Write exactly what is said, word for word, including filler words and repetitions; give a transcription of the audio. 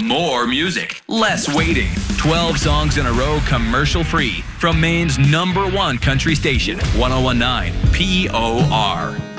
More music, less waiting. twelve songs in a row commercial-free from Maine's number one country station, one oh one point nine P O R.